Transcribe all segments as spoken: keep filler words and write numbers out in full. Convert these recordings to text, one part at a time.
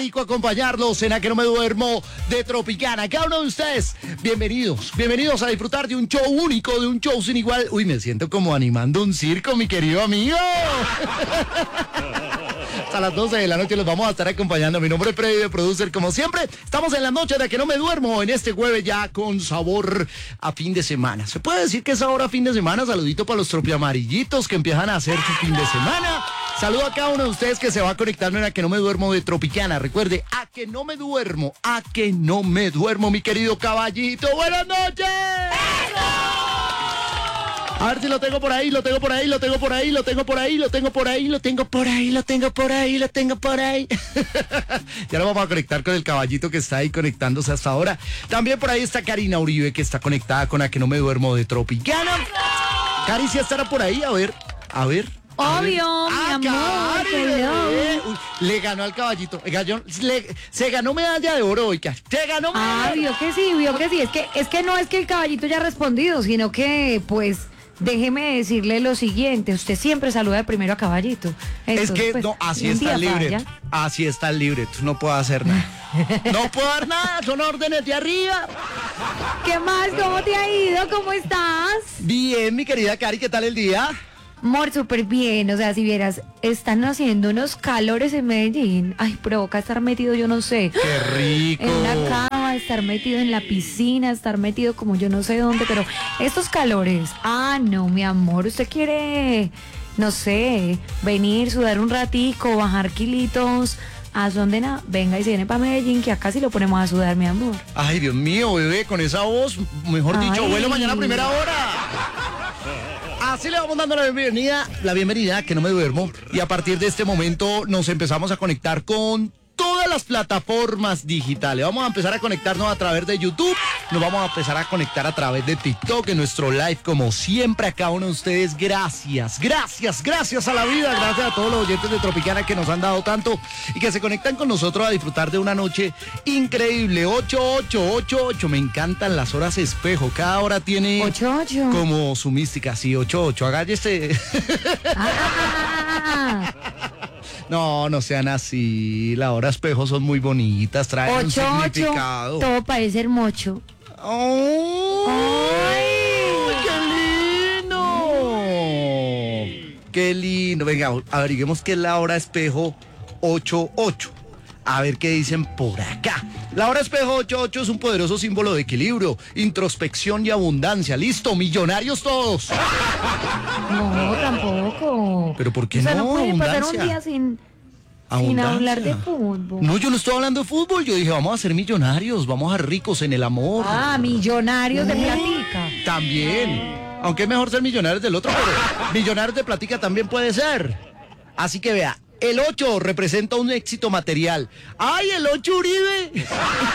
rico acompañarlos en A Que No Me Duermo de Tropicana. Cada uno de ustedes, bienvenidos, bienvenidos a disfrutar de un show único, de un show sin igual. Uy, me siento como animando un circo, mi querido amigo. Hasta las doce de la noche los vamos a estar acompañando. Mi nombre es Freddy, de Producer, como siempre. Estamos en la noche de A Que No Me Duermo, en este jueves ya con sabor a fin de semana. ¿Se puede decir que es sabor a fin de semana? Saludito para los tropiamarillitos que empiezan a hacer su fin de semana. Saludo a cada uno de ustedes que se va conectando en A Que No Me Duermo de Tropicana. Recuerde, A Que No Me Duermo, A Que No Me Duermo, mi querido caballito. ¡Buenas noches! A ver si lo tengo por ahí, lo tengo por ahí, lo tengo por ahí, lo tengo por ahí, lo tengo por ahí, lo tengo por ahí, lo tengo por ahí, lo tengo por ahí. Ya lo vamos a conectar con el caballito que está ahí conectándose hasta ahora. También por ahí está Karina Uribe, que está conectada con A Que No Me Duermo de Tropicana. Cari, ¿sí estará por ahí? A ver, a ver. Obvio, mi ah, amor, Cari, bebé. Uy, le ganó al caballito. Gallón, le, se ganó medalla de oro hoy, Cari. Se ganó medalla. Ah, vio que sí, vio que sí. Es que, es que no es que el caballito ya ha respondido, sino que, pues, déjeme decirle lo siguiente. Usted siempre saluda de primero a caballito. Entonces, es que pues, no, así un está día el libreto. falla. Así está el libreto. No puedo hacer nada. No puedo dar nada. Son órdenes de arriba. ¿Qué más? ¿Cómo te ha ido? ¿Cómo estás? Bien, mi querida Cari, ¿qué tal el día? Amor, súper bien. O sea, si vieras, están haciendo unos calores en Medellín. Ay, provoca estar metido, yo no sé. ¡Qué rico! En una cama, estar metido en la piscina, estar metido como yo no sé dónde, pero estos calores. Ah, no, mi amor, usted quiere, no sé, venir, sudar un ratico, bajar kilitos. ¿A dónde nada? Venga y se viene para Medellín, que acá sí lo ponemos a sudar, mi amor. Ay, Dios mío, bebé, con esa voz, mejor dicho, Ay. vuelo mañana a primera hora. Así le vamos dando la bienvenida, la bienvenida, Que No Me Duermo. Y a partir de este momento nos empezamos a conectar con todas las plataformas digitales. Vamos a empezar a conectarnos a través de YouTube, nos vamos a empezar a conectar a través de TikTok, en nuestro live, como siempre, a cada uno de ustedes. Gracias, gracias, gracias a la vida, gracias a todos los oyentes de Tropicana que nos han dado tanto y que se conectan con nosotros a disfrutar de una noche increíble. ocho ocho ocho ocho, me encantan las horas espejo, cada hora tiene ocho ocho. como su mística. Sí, ocho ocho, agállese. Ah, No, no sean así. Las horas espejo son muy bonitas, traen un ocho, ocho, significado. todo parece hermoso. ¡Oh! ¡Ay! ¡Qué lindo! ¡Qué lindo! Venga, averiguemos qué es la hora espejo ocho ocho. A ver qué dicen por acá. La hora espejo ocho ocho es un poderoso símbolo de equilibrio, introspección y abundancia. ¡Listo! ¡Millonarios todos! No, tampoco. ¿Pero por qué o sea, no? no puede pasar Abundancia. un día sin, sin Abundancia. hablar de fútbol. No, yo no estoy hablando de fútbol. Yo dije, vamos a ser millonarios, vamos a ser ricos en el amor. Ah, millonarios de platica. También. Aunque es mejor ser millonarios del otro, pero millonarios de platica también puede ser. Así que vea, el ocho representa un éxito material. ¡Ay, el ocho Uribe!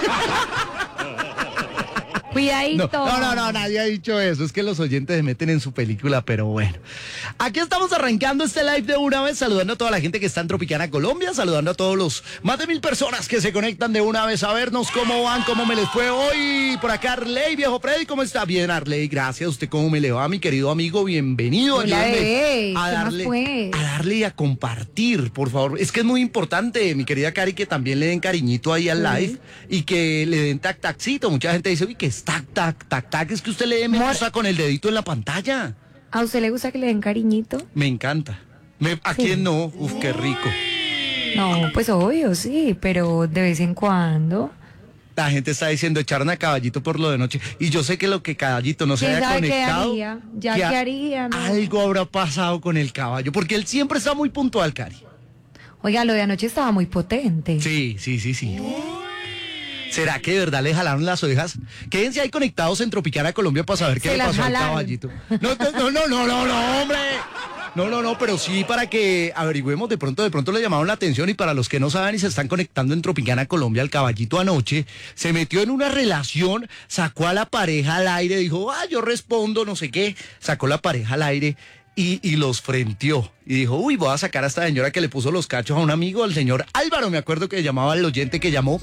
Cuidadito. No, no, no, no, nadie ha dicho eso. Es que los oyentes se meten en su película, pero bueno. Aquí estamos arrancando este live de una vez, saludando a toda la gente que está en Tropicana, Colombia, saludando a todos los más de mil personas que se conectan de una vez a vernos cómo van, cómo me les fue hoy. Por acá, Arley, viejo Freddy, ¿cómo está? Bien, Arley, gracias. ¿Usted cómo me le va, mi querido amigo? Bienvenido. Hola, Ayúdenme bebé. a ¿Qué más darle, fue? a darle y a compartir, por favor. Es que es muy importante, mi querida Cari, que también le den cariñito ahí al live Sí. y que le den tac tacito. Mucha gente dice, uy, que es tac tac tac tac, es que usted le dé me Mor- gusta con el dedito en la pantalla. ¿A usted le gusta que le den cariñito? Me encanta. Me, ¿A Sí. quién no? Uf, qué rico. No, pues obvio, sí, pero de vez en cuando. La gente está diciendo, echaron a Caballito por lo de noche. Y yo sé que lo que Caballito no se ¿Quién haya sabe qué conectado. haría? Ya que qué a- haría, ¿no? Algo habrá pasado con el caballo. Porque él siempre está muy puntual, Cari. Oiga, lo de anoche estaba muy potente. Sí, sí, sí, sí. ¿Será que de verdad le jalaron las orejas? Quédense ahí conectados en Tropicana, Colombia, para saber qué Se le las pasó al jalaron. caballito. No, no, no, no, no, no, no, hombre. No, no, no, pero sí para que averigüemos, de pronto, de pronto le llamaron la atención. Y para los que no saben y se están conectando en Tropicana, Colombia, el caballito anoche se metió en una relación, sacó a la pareja al aire, dijo, ah, yo respondo, no sé qué, sacó la pareja al aire. Y, y los frenteó y dijo, uy, voy a sacar a esta señora que le puso los cachos a un amigo, al señor Álvaro, me acuerdo que llamaba al oyente que llamó.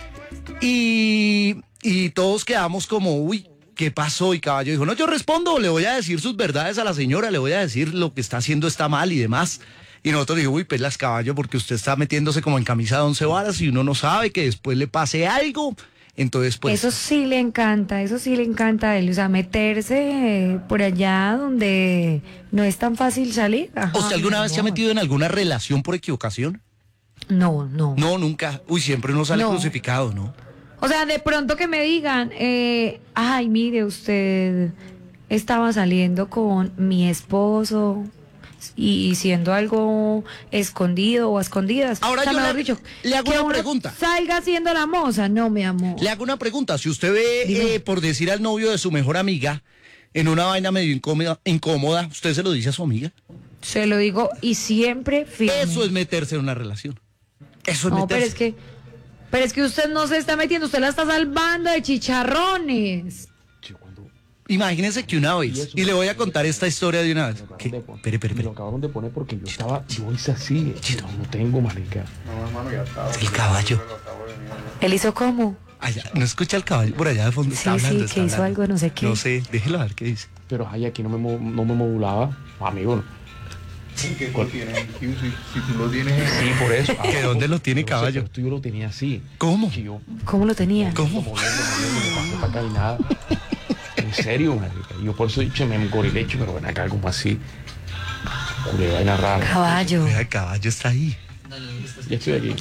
Y, y todos quedamos como, uy, ¿qué pasó? Y Caballo dijo, no, yo respondo, le voy a decir sus verdades a la señora, le voy a decir lo que está haciendo está mal y demás. Y nosotros dijimos, uy, pelas caballo, porque usted está metiéndose como en camisa de once varas y uno no sabe que después le pase algo. Entonces, pues... Eso sí le encanta, eso sí le encanta a él, o sea, meterse por allá donde no es tan fácil salir. Ajá, ¿Usted alguna vez se ha amor. metido en alguna relación por equivocación? No, no. No, nunca. Uy, siempre uno sale No. crucificado, ¿no? O sea, de pronto que me digan, eh, ay, mire, usted estaba saliendo con mi esposo y siendo algo escondido o a escondidas. Ahora O sea, yo mejor le- dicho, le hago que una uno pregunta. Salga siendo la moza, no, mi amor. Le hago una pregunta. Si usted ve, Dime. eh, por decir al novio de su mejor amiga, en una vaina medio incómoda, incómoda, ¿usted se lo dice a su amiga? Se lo digo y siempre firme. Eso es meterse en una relación. Eso es No, meterse. pero es que, pero es que usted no se está metiendo, usted la está salvando de chicharrones. Imagínense que una vez, y le voy a contar esta historia de una vez. ¿Qué? Espere, espere, Me lo espere. acabaron de poner porque yo estaba, yo hice así, no, no tengo, marica. El caballo. ¿Él hizo cómo? Allá, ¿no escucha el caballo por allá de fondo? Sí, Está hablando, sí, está que hizo hablando. algo, no sé qué. No sé, déjelo a ver qué dice. Pero ay, aquí no me, mo- no me modulaba, amigo. No. ¿Qué tú tienes, Q? Si, si tú lo tienes... Sí, por eso. Ah, ¿Que dónde lo tiene, yo sé, caballo? pero esto yo lo tenía así. ¿Cómo? Que yo ¿Cómo lo tenía? ¿Cómo? moviendo, moviendo, me pasé para acá y nada. En serio, marica. Yo por eso che, me engorilé, che, pero ven acá como así. Culé, vaina rara. Caballo. Vea, el caballo está ahí. Ya estoy aquí. ¿no?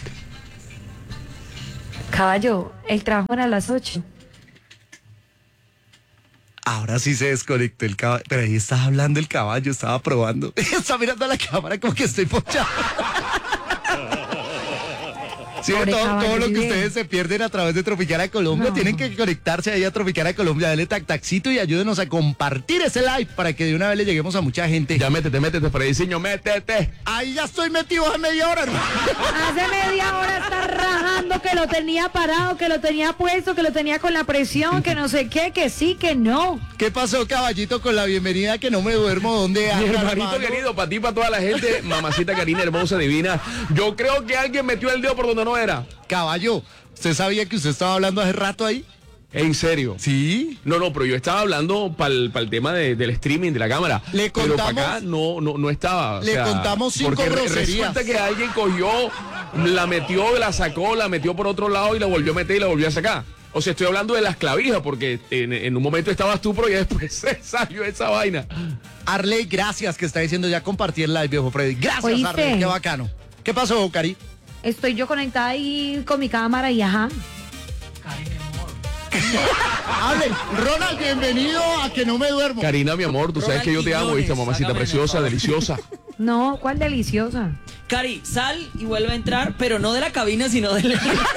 Caballo, el trabajo era a las ocho. Ahora sí se desconectó el caballo. Pero ahí estaba hablando el caballo, estaba probando. Está mirando a la cámara como que estoy pochado. Sí, Pobre todo, caballo, todo lo sí que ve. ustedes se pierden a través de Tropicana Colombia, No. tienen que conectarse ahí a Tropicana Colombia, dale tac taxito y ayúdenos a compartir ese live para que de una vez le lleguemos a mucha gente. Ya métete, métete, Frediciño, métete. Ahí ya estoy metido hace media hora, hermano. Hace media hora está rajando que lo tenía parado, que lo tenía puesto, que lo tenía con la presión, que no sé qué, que sí, que no. ¿Qué pasó, caballito, con la bienvenida que no me duermo? ¿Dónde Mi anda, hermanito hermano? querido, para ti, para toda la gente, mamacita Karina, hermosa, divina. Yo creo que alguien metió el dedo por donde no era. Caballo, ¿usted sabía que usted estaba hablando hace rato ahí? En serio. Sí. No, no, pero yo estaba hablando para el tema de- del streaming de la cámara. Le pero para contamos- acá no, no, no estaba. o le sea, contamos cinco porque re- groserías. Resulta que alguien cogió, la metió, la sacó, la metió por otro lado y la volvió a meter y la volvió a sacar. O sea, estoy hablando de las clavijas, porque en, en un momento estabas tú, pero ya después se salió esa vaina. Arley, gracias, que está diciendo ya compartir el live, viejo Freddy. Gracias, ¿Oíste? Arley, qué bacano. ¿Qué pasó, Cari? Estoy yo conectada ahí con mi cámara y ajá. Hable, Ronald, bienvenido a Que No Me Duermo. Karina, mi amor, tú sabes que yo te amo, ¿viste, mamacita Hágame el preciosa, favor. deliciosa? No, ¿cuál deliciosa? Cari, sal y vuelve a entrar, pero no de la cabina, sino del...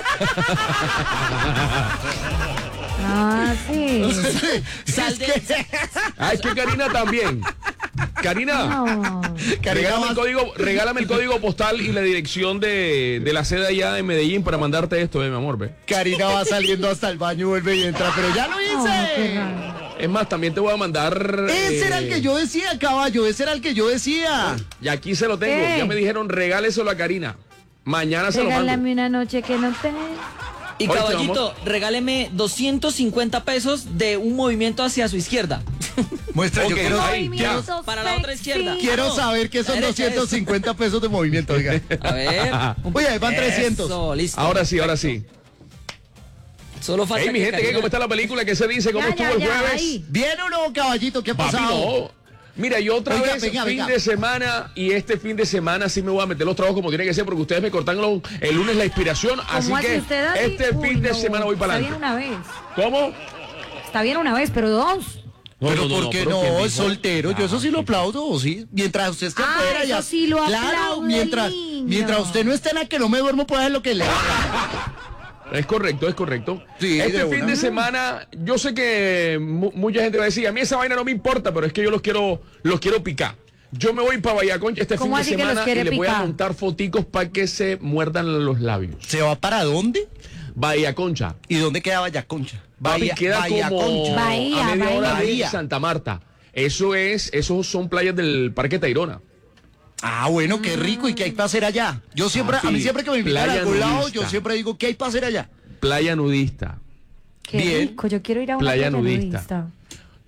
Ah, sí. Sal de... Ah, es que Karina también. Karina. No. Karina Regálame más- el, código, regálame el código postal y la dirección de, de la sede allá de Medellín para mandarte esto, eh, mi amor. Ve. Karina va saliendo hasta el baño, vuelve y entra, pero ya lo Oh, qué hice. raro. Es más, también te voy a mandar. Ese eh, era el que yo decía, caballo, ese era el que yo decía. Y aquí se lo tengo. ¿Qué? Ya me dijeron, regáleselo a Karina. Mañana se lo mando. Regálame una noche que no te... Y Oíste, caballito, regáleme doscientos cincuenta pesos de un movimiento hacia su izquierda. Muestra, yo Ok, quiero, ahí, quiero, Movimiento para la otra sexy. izquierda. quiero no. saber qué son La derecha doscientos cincuenta pesos de movimiento, oiga. A ver. un Oye, po- ahí van trescientos. Eso, listo. Ahora sí, ahora sí. Solo falta Hey, mi que gente, ¿qué? Karina- ¿Cómo está la película? ¿Qué se dice? ¿Cómo Ya, estuvo ya, el ya, jueves? ahí. ¿Bien o no, caballito? ¿Qué ha Papi, pasado? no. Mira, yo otra Oiga, vez venga, fin venga. de semana y este fin de semana sí me voy a meter los trabajos como tiene que ser porque ustedes me cortan lo- el lunes la inspiración, así ¿Cómo hace que usted así? este Uy, fin de no. semana voy para Está bien adelante. una vez. ¿Cómo? Está bien una vez, pero dos. No, pero no, no, ¿por no, qué pero no? ¿quién Es dijo? soltero. Yo eso sí lo aplaudo, sí. Mientras usted esté Ah, afuera eso ya. sí lo Claro, aplaude, mientras, niño. mientras usted no esté en la Que No Me Duermo, puede hacer lo que le haga. Es correcto, es correcto. Sí, este de fin una. de semana, yo sé que mu- mucha gente va a decir, a mí esa vaina no me importa, pero es que yo los quiero, los quiero picar. Yo me voy para Vallaconcha este fin ¿Cómo de así que los semana y quiere les voy a picar? montar foticos para que se muerdan los labios. ¿Se va para dónde? Vallaconcha. ¿Y dónde queda Vallaconcha? Papi, queda como Bahía, a media hora Bahía. de Santa Marta. Eso es, esos son playas del Parque Tayrona. Ah, bueno, qué rico. ¿Y qué hay para hacer allá? Yo siempre, Papi, a mí siempre que me invitan a playa algún lado, nudista. yo siempre digo, ¿qué hay para hacer allá? Playa nudista. Qué Bien. rico, yo quiero ir a una Playa playa nudista. nudista.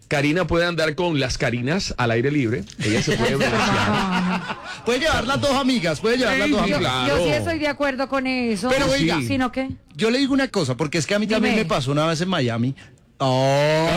Karina puede andar con las Karinas al aire libre. Ella se puede beneficiar. Puede llevar las dos amigas, puede llevar las Ey, dos sí, amigas. claro. Yo sí estoy de acuerdo con eso. Pero oiga, Sí. ¿Sino qué? Yo le digo una cosa, porque es que a mí también Dime. me pasó una vez en Miami. Oh.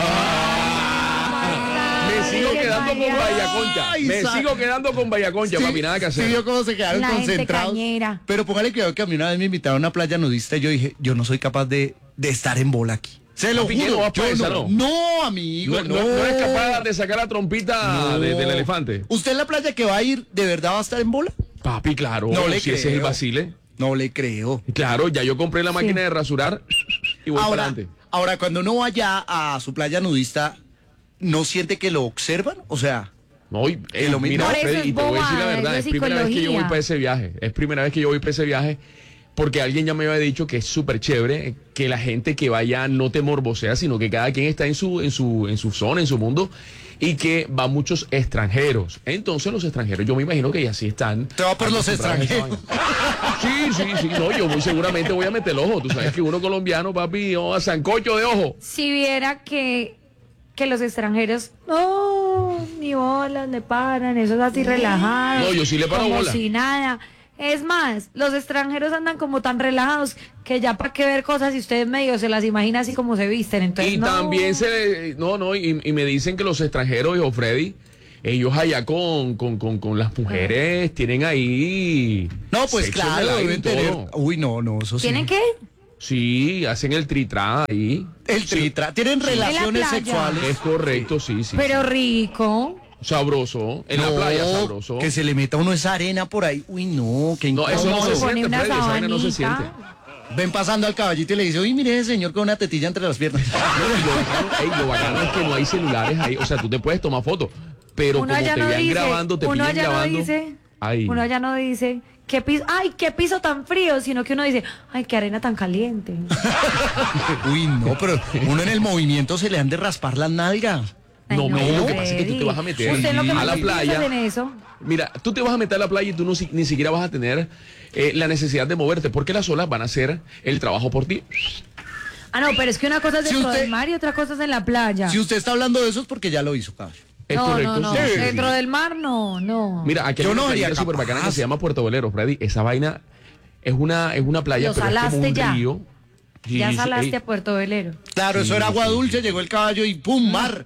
Me sigo Ay, quedando con María. Bahía Concha. Ay, Me sa- sigo quedando con Bahía Concha, Sí, papi, nada que sí hacer. vio cómo se quedaron La gente concentrados. cañera. Pero póngale cuidado que a mí una vez me invitaron a una playa nudista y yo dije, yo no soy capaz de, de estar en bola aquí. Se lo Papi, ¿qué no juro. vas pa' yo esa, no, no? no, amigo, No, no. no, no eres capaz de sacar la trompita de- No. del elefante. ¿Usted en la playa que va a ir, de verdad va a estar en bola? Papi, claro. No le si ese es el creo. vacile. No le creo. Claro, ya yo compré la máquina Sí. de rasurar y voy para Ahora, adelante. ahora, cuando uno vaya a su playa nudista, ¿no siente que lo observan? O sea, No, y, eh, lo mismo. mira, Por eso Freddy, es y te voy a decir la bobada, verdad, eso es es primera vez que yo voy psicología. para ese viaje. Es primera vez que yo voy para ese viaje porque alguien ya me había dicho que es súper chévere que la gente que vaya no te morbosea, sino que cada quien está en su, en su, en su zona, en su mundo, y que van muchos extranjeros. Entonces los extranjeros, yo me imagino que ya sí están. te va por los acostumbrados a esa extranjeros. vaina. Sí, sí, sí, no, yo muy seguramente voy a meter el ojo. Tú sabes que uno colombiano, papi, oh, a sancocho de ojo. Si viera que, que los extranjeros, no, ni bolas, le paran, eso es así relajado. No, yo sí le paro como bola. si nada. Es más, los extranjeros andan como tan relajados que ya para qué ver cosas y ustedes medio se las imaginan así como se visten. Entonces, Y no. también se le- no, no, y, y me dicen que los extranjeros, hijo Freddy, ellos allá con, con, con, con las mujeres tienen ahí. No, pues sexo en el claro, aire y deben tener. todo. Uy, no, no, eso sí. ¿Tienen qué? Sí, hacen el tritrá ahí. El tritra. Tienen relaciones playa. sexuales. Es correcto, sí, sí. Pero sí. rico. Sabroso. En la No, playa, sabroso. Que se le meta uno esa arena por ahí. Uy, no, qué No, eso no incómodo. se pone siente, una Freddy, esa vaina no se sabanita. siente. Ven pasando al caballito y le dice, uy, mire ese señor con una tetilla entre las piernas. No, y lo bacano, ey, lo bacano es que no hay celulares ahí. O sea, tú te puedes tomar fotos, pero Uno como allá te no vean dice, grabando, te uno pillan allá no grabando. dice, Ay. uno allá no dice, qué piso, ay, qué piso tan frío, sino que uno dice, ay, qué arena tan caliente. Uy, no, pero uno en el movimiento se le han de raspar las nalgas. Ay, No, me- lo que pasa es que tú te Freddy. vas a meter Usted lo que a más la piensa playa. en eso. Mira, tú te vas a meter a la playa y tú no, si- ni siquiera vas a tener eh, la necesidad de moverte, porque las olas van a hacer el trabajo por ti. Ah, no, pero es que una cosa es Si dentro usted- del mar y otra cosa es en la playa. Si usted está hablando de eso es porque ya lo hizo, caballo. Es no, correcto. no, no, sí, sí, sí. dentro del mar no, no. Mira, aquí hay Yo una no playa haría súper bacana que capaz. se llama Puerto Velero, Freddy. Esa vaina es una, es una playa, Lo pero es como salaste un ya. río. Sí, ya sí, salaste ey. a Puerto Velero. Claro, eso Sí, era agua sí, dulce, llegó el caballo y ¡pum! Mar.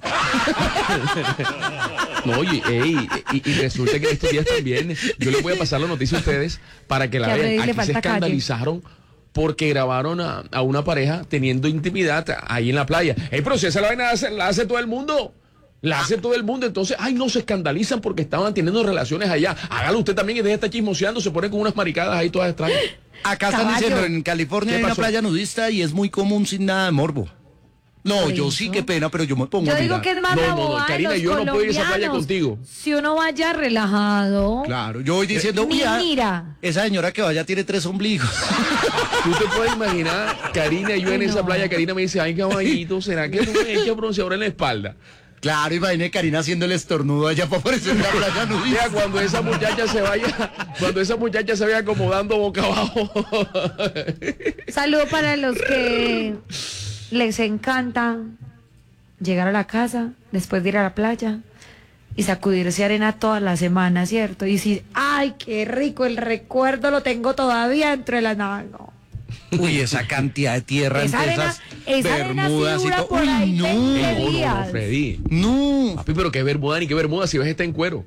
No, oye, ey, y, y resulta que estos días también, yo les voy a pasar la noticia a ustedes para que la Que a vean. Freddy le Aquí se falta calle. escandalizaron porque grabaron a, a una pareja teniendo intimidad ahí en la playa. Ey, pero si esa la vaina la hace, la hace todo el mundo. La hace todo el mundo, entonces, ay, no, se escandalizan porque estaban teniendo relaciones allá. Hágalo usted también y deje de estar chismoseando, se pone con unas maricadas ahí todas extrañas. Acá están Caballo. diciendo, en California ¿Qué hay una pasó? playa nudista y es muy común sin nada de morbo. No, Por yo eso. sí, qué pena, pero yo me pongo Yo a digo mirar. que es más No, la no, no, bobada de Karina, los yo no puedo ir a esa playa colombianos. contigo. Si uno vaya relajado. Claro, yo voy diciendo, Ni uy, ah, mira. esa señora que vaya tiene tres ombligos. Tú te puedes imaginar, Karina, yo en Ay, esa no. playa, Karina me dice, ay, caballito, ¿será que no me echa bronceador en la espalda? Claro, imagínate Karina haciendo el estornudo allá para aparecer en la playa Mira, nudista. cuando esa muchacha se vaya, cuando esa muchacha se vaya acomodando boca abajo. Saludo para los que les encanta llegar a la casa después de ir a la playa y sacudirse arena toda la semana, ¿cierto? Y decir, ay, qué rico, el recuerdo lo tengo todavía dentro de la nave. No. Uy, esa cantidad de tierra Esa entre arena, esas esa arena sí bermudas y dura todo. por Uy, ahí no. veinte No, no, no, días. Freddy. No, Papi, pero qué bermuda ni qué bermuda si ves está en cuero.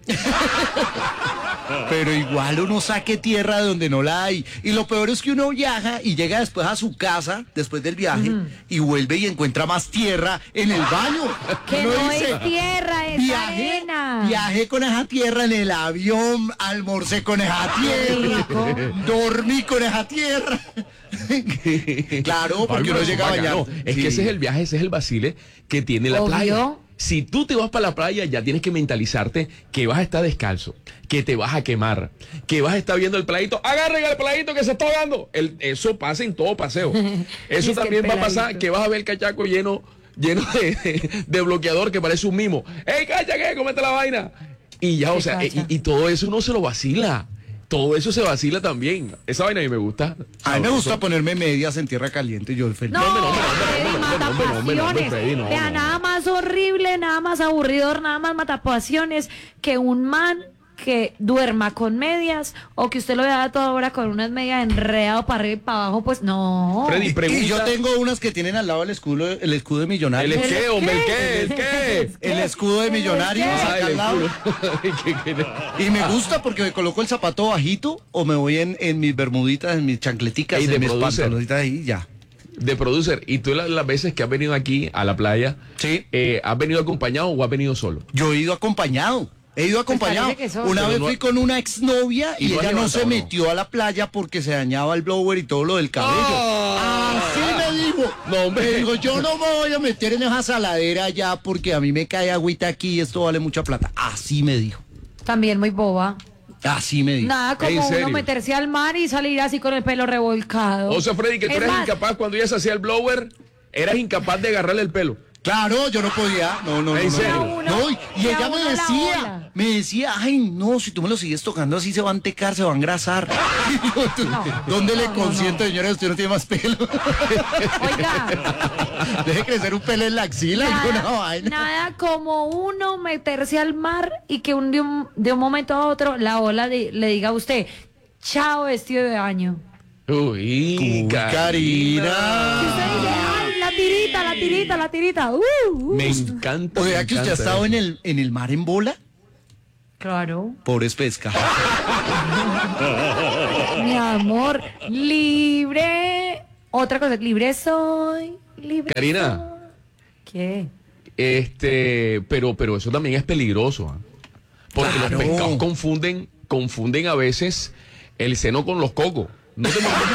pero igual uno saque tierra de donde no la hay. Y lo peor es que uno viaja y llega después a su casa, después del viaje, y vuelve y encuentra más tierra en el baño. Que Uno no dice, es tierra, es Viajé, arena. viajé con esa tierra en el avión, almorcé con esa tierra, rico. dormí con esa tierra. Claro, porque Ay, uno pero llega a bacano. bañar. Es que ese es el viaje, ese es el vacile que tiene la Obvio. playa. Si tú te vas para la playa, ya tienes que mentalizarte que vas a estar descalzo, que te vas a quemar, que vas a estar viendo el peladito. Agarren al peladito que se está ahogando. El- eso pasa en todo paseo. Eso Es que también el va a pasar, peladito. que vas a ver el cachaco lleno, lleno de, de bloqueador que parece un mimo. ¡Ey, cacha, qué! ¡Cómete la vaina! Y ya, o Qué sea, y, cacha. y todo eso uno se lo vacila. todo eso se vacila también. Esa vaina a mí me gusta. A mí me gusta Sabroso. ponerme medias en tierra caliente, yo feliz. No, hombre, no, hombre, Freddy, hombre, hombre, hombre, hombre, hombre, matapasiones. Freddy, no, Vea, no. nada más horrible, nada más aburridor, nada más matapasiones que un man que duerma con medias o que usted lo vea a toda hora con unas medias enredado para arriba y para abajo, pues no. Freddy, pregunta. Y yo tengo unas que tienen al lado el escudo, el escudo de ¿El millonario. es qué, hombre? ¿El qué? ¿El qué? El escudo de millonario. Ah, acá el al lado. culo. ¿Qué, qué? Y me gusta porque me coloco el zapato bajito o me voy en, en mis bermuditas, en mis chancleticas, Ey, de en mis producer. pantalonitas y ya. De producer, ¿y tú la- las veces que has venido aquí a la playa, Sí. eh, has venido acompañado o has venido solo? Yo he ido acompañado. He ido acompañado. parece que sos. Una Pero vez no- fui con una exnovia ¿Y y, no has ella no se levantado, no? metió a la playa porque se dañaba el blower y todo lo del cabello. Ah. Así me dijo. No, hombre. Me dijo, yo no me voy a meter en esa saladera ya porque a mí me cae agüita aquí y esto vale mucha plata. Así me dijo. También muy boba. Así me dijo. Nada ¿En como serio? uno meterse al mar y salir así con el pelo revolcado. O sea, Freddy, que tú Es eres más, incapaz cuando ella se hacía el blower, eras incapaz de agarrarle el pelo. Claro, yo no podía. No, no, no. ¿En no, serio? no. Uno- No, y, y y a ella me uno la decía, ola. me decía, ay, no, si tú me lo sigues tocando así se va a entecar, se va a engrasar. Y yo, tú, No, ¿Dónde no, le no, consiento, no. señora? Usted no tiene más pelo. Oiga, Deje crecer un pelo en la axila y una nada, vaina. nada como uno meterse al mar y que un, de, un, de un momento a otro la ola de- le diga a usted, chao vestido de baño. Uy, Uy, Karina. Y usted dice, ay, la tirita, la tirita, la tirita. Uh, uh. Me encanta. O me sea que usted ha encanta estado eso. en el, en el mar en bola. Claro. Pobres pesca. Mi amor, libre. Otra cosa, libre soy. Libre Karina. soy. ¿Qué? Este, pero, pero eso también es peligroso, ¿ah? Porque Claro. los pescados confunden, confunden a veces el seno con los cocos. No te muerdes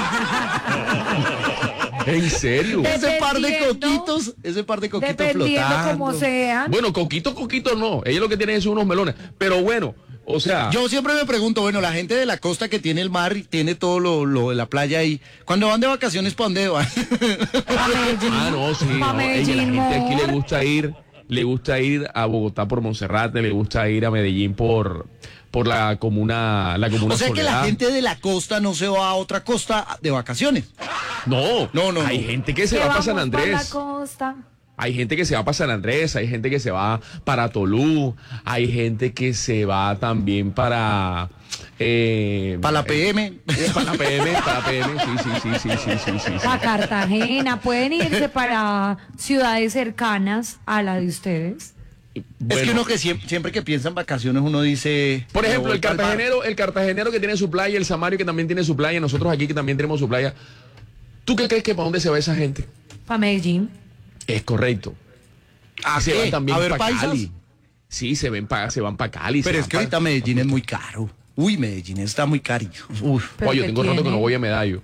pescado. En serio. De- Ese par de Dependiendo- coquitos, ese par de coquitos Dependiendo flotando. como sean. Bueno, coquito, coquito no. Ellos lo que tienen son unos melones. Pero bueno, o sea. Yo siempre me pregunto, bueno, la gente de la costa que tiene el mar y tiene todo lo, lo de la playa ahí, cuando van de vacaciones, ¿para dónde van? Pa' Medellín. Ah, no, sí. Pa' No. Ey, Medellín, la gente aquí le amor. gusta ir, le gusta ir a Bogotá por Monserrate, le gusta ir a Medellín por, por la comuna, la comuna O sea que la Soledad. gente de la costa no se va a otra costa de vacaciones. No, No, no, hay no. gente que se Que va para vamos San pa' Andrés. la costa. Hay gente que se va para San Andrés, hay gente que se va para Tolú, hay gente que se va también para... Eh, Para la P M. eh, para la P M, para la P M, sí, sí, sí, sí, sí, sí, sí, sí. A Cartagena. Pueden irse para ciudades cercanas a la de ustedes. Es Bueno, que uno que siempre, siempre que piensa en vacaciones uno dice... por me ejemplo, voy el pa'l mar. cartagenero, el cartagenero que tiene su playa, el samario que también tiene su playa, nosotros aquí que también tenemos su playa. ¿Tú qué crees que para dónde se va esa gente? Para Medellín. Es correcto. ¿A se qué? van también ¿A ver para paisas? Cali. Sí, se ven pa, se van para Cali. Pero se es van que pa- ahorita Medellín es muy caro. Uy, Medellín está muy caro. Uf. ¿Pero Oye, qué tengo rato que tiene? no voy a Medallo.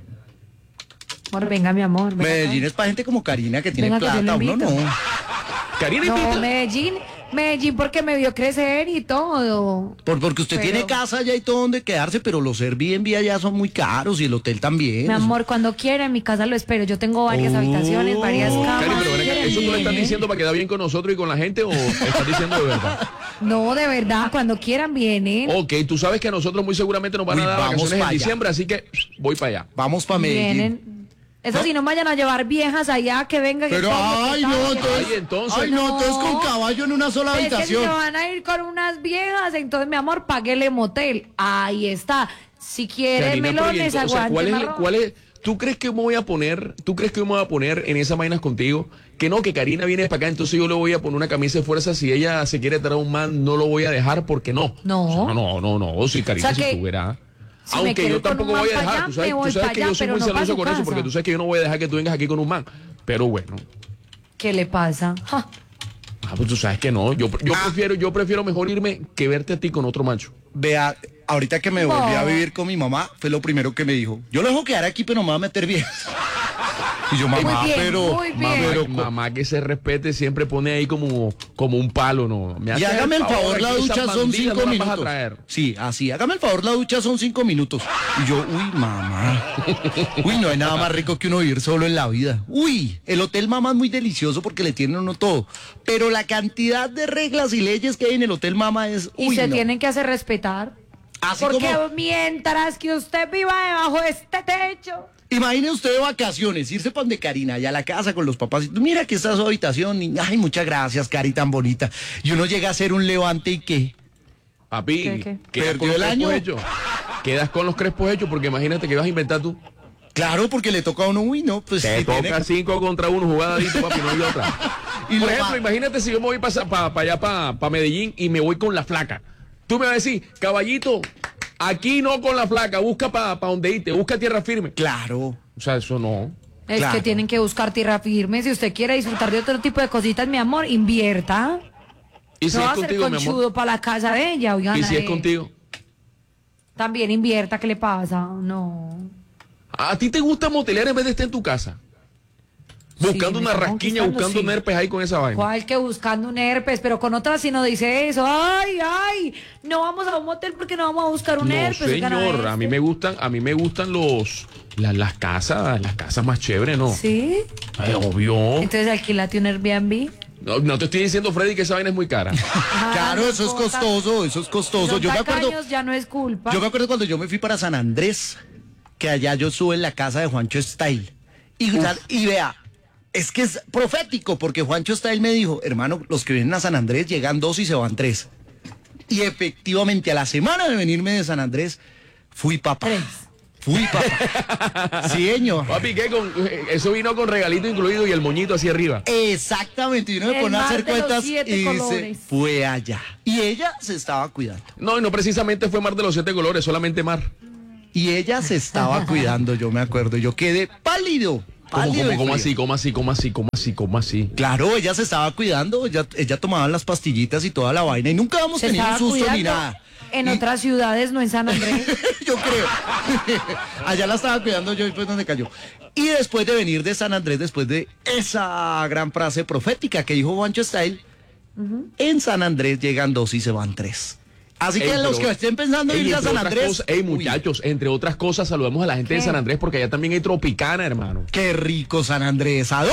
Amor, venga, mi amor. venga Medellín acá. es para gente como Karina que tiene Venga, que yo plata. le Uno invito. no. Karina, No, invita. Medellín, Medellín porque me vio crecer y todo. Por, porque usted Pero- tiene casa allá y todo donde quedarse, pero los Airbnb allá son muy caros y el hotel también. Mi amor, cuando quiera en mi casa lo espero. Yo tengo varias Oh. habitaciones, varias camas. Cari, pero ven acá, ¿eso tú le estás diciendo para quedar bien con nosotros y con la gente o estás diciendo de verdad? No, de verdad, cuando quieran vienen. Ok, tú sabes que a nosotros muy seguramente nos van Uy, a dar vamos vacaciones pa' en allá. diciembre, así que voy para allá. Vamos para Medellín. Vienen. Eso ¿No? sí, no vayan a llevar viejas allá que vengan. que Pero, tomen, ay, que no, tomen. entonces, Ay, entonces- ay, no, entonces con No. caballo en una sola Es que si habitación. se van a ir con unas viejas, entonces, mi amor, paguele motel. Ahí está. Si quiere Karina, pero y melones, entonces, o sea, aguante ¿cuál es, el- marrón. cuál es- ¿tú crees que me voy a poner, tú crees que me voy a poner en esas vainas contigo? Que no, que Karina viene para acá, entonces yo le voy a poner una camisa de fuerza. Si ella se quiere traer a un man, no lo voy a dejar porque no. No. O sea, no, no, no, si Karina, O sea si que tú verás. si me Aunque quiero yo ir con tampoco un man voy a pa' dejar, allá, tú sabes, me tú voy sabes pa' que allá, yo soy pero muy no pa' celoso su con eso, casa. porque tú sabes que yo no voy a dejar que tú vengas aquí con un man. Pero bueno. ¿Qué le pasa? Ja. Ah, pues tú sabes que no. Yo, yo prefiero, yo prefiero mejor irme que verte a ti con otro macho. Vea, ahorita que me volví a No. vivir con mi mamá, fue lo primero que me dijo. Yo lo dejo quedar aquí, pero no me va a meter bien. Y yo, mamá, Muy bien, pero... muy bien. Mamá, pero mamá que se respete siempre pone ahí como, como un palo, ¿no? Me y haces hágame el favor, la aquí, esas ducha son bandidas cinco no las vas a minutos. traer. Sí, así, hágame el favor, la ducha son cinco minutos. Y yo, uy, mamá. Uy, no hay nada más rico que uno vivir solo en la vida. Uy, el hotel mamá es muy delicioso porque le tienen a uno todo. Pero la cantidad de reglas y leyes que hay en el hotel mamá es... Y uy, se no. tienen que hacer respetar. Así Porque como, mientras que usted viva debajo de este techo. imagine usted de vacaciones, irse para donde Karina, allá a la casa con los papás. Y tú, mira que está es su habitación. Y, ay, muchas gracias, Cari, tan bonita. Y uno llega a hacer un levante y qué. Papi, ¿Qué, qué? quedas ¿Perdió con los el año? crespos hechos. Quedas con los crespos hechos porque imagínate que vas a inventar tú. Claro, porque le toca a uno, uy, no, pues. Te si toca tiene- cinco contra uno, jugadito, papi, no hay otra. Y Por lo ejemplo, ma- imagínate si yo me voy para pa, pa allá, para pa Medellín, y me voy con la flaca. Tú me vas a decir, caballito, aquí no con la flaca, busca para pa donde irte, busca tierra firme. Claro. O sea, eso no. Es Claro. que tienen que buscar tierra firme. Si usted quiere disfrutar de otro tipo de cositas, mi amor, invierta. Y si no es va a ser contigo, mi amor. conchudo para la casa de ella, oigan. Y si es eh, contigo. También invierta, ¿qué le pasa? No. ¿A ti te gusta motelear en vez de estar en tu casa? Buscando me una está rasquiña, conquistando, buscando sí. nerpes ahí con esa vaina. ¿Cuál que buscando un herpes? Pero con otras si no dice eso. Ay, ay, no vamos a un motel porque no vamos a buscar un No, herpes. oigan, señor, este. a mí me gustan, a mí me gustan los la- las casas, las casas más chéveres, ¿no? ¿Sí? Ay, obvio. Entonces alquilate un Airbnb. No, no te estoy diciendo, Freddy, que esa vaina es muy cara. Claro, no eso es importa. costoso, eso es costoso. Son Yo me acuerdo, tacaños, ya no es culpa. yo me acuerdo cuando yo me fui para San Andrés, que allá yo estuve en la casa de Juancho Style. Y, y vea, es que es profético, porque Juancho Style me dijo, hermano, los que vienen a San Andrés llegan dos y se van tres. Y efectivamente, a la semana de venirme de San Andrés, fui papá. Tres. Fui papá. Sí, señor. Papi, ¿qué? Con, eso vino con regalito incluido y el moñito así arriba. Exactamente, y uno me El pone a mar hacer de los cuentas siete y dice, colores. fue allá. Y ella se estaba cuidando. No, y no precisamente fue Mar de los Siete Colores, solamente Mar. Y ella se estaba cuidando, yo me acuerdo. Yo quedé pálido. ¿Cómo, pálido cómo, y cómo frío. así, cómo así, cómo así, cómo así, cómo así? Claro, ella se estaba cuidando, ella, ella tomaba las pastillitas y toda la vaina y nunca hemos Se tenido un estaba susto ni cuidando nada. en Y- otras ciudades, no en San Andrés. yo creo. Allá la estaba cuidando yo y fue donde cayó. Y después de venir de San Andrés, después de esa gran frase profética que dijo Juancho Style, en San Andrés llegan dos y se van tres. Así que Ey, los pero- que estén pensando en Ey, irse a entre San otras Andrés. cosas- ey, uy, muchachos, entre otras cosas, saludamos a la gente de ¿Qué? San Andrés porque allá también hay Tropicana, hermano. qué rico San Andrés. ¿A